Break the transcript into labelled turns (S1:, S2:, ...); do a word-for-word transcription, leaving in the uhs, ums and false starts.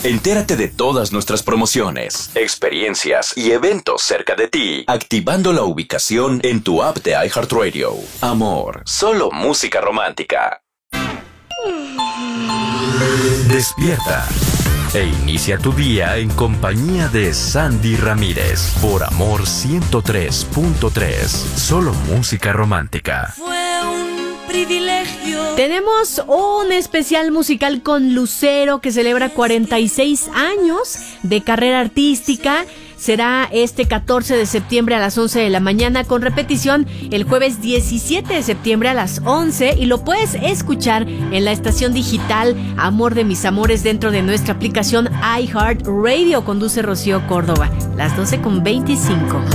S1: Entérate de todas nuestras promociones, experiencias y eventos cerca de ti, activando la ubicación en tu app de iHeartRadio. Amor, solo música romántica. Despierta e inicia tu día en compañía de Sandy Ramírez por Amor ciento tres punto tres. Solo música romántica.
S2: Fue un privilegio.
S3: Tenemos un especial musical con Lucero que celebra cuarenta y seis años de carrera artística. Será este catorce de septiembre a las once de la mañana, con repetición el jueves diecisiete de septiembre a las once, y lo puedes escuchar en la estación digital Amor de mis amores dentro de nuestra aplicación iHeartRadio. Conduce Rocío Córdoba. Las doce con veinticinco.